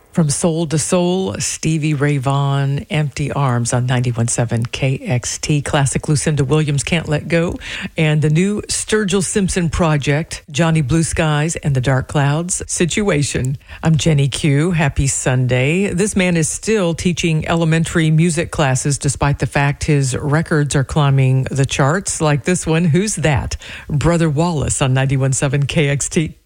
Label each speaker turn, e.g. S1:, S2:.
S1: From Soul to Soul, Stevie Ray Vaughan, Empty Arms on 91.7 KXT. Classic Lucinda Williams, Can't Let Go. And the new Sturgill Simpson project, Johnny Blue Skies and the Dark Clouds, Situation. I'm Jenny Q. Happy Sunday. This man is still teaching elementary music classes despite the fact his records are climbing the charts, like this one. Who's That? Brother Wallace on 91.7 KXT.